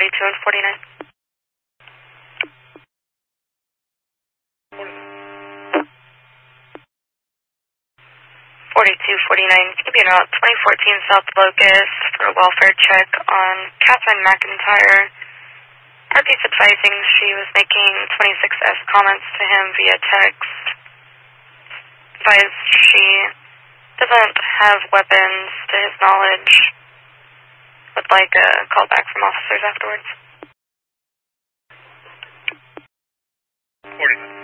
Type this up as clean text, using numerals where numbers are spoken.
42 and 49. 4249, keep you out 2014 South Locust for a welfare check on Catherine McIntyre. Heartbeat's advising she was making 26F comments to him via text. Advised she doesn't have weapons to his knowledge. Would like a call back from officers afterwards. 40.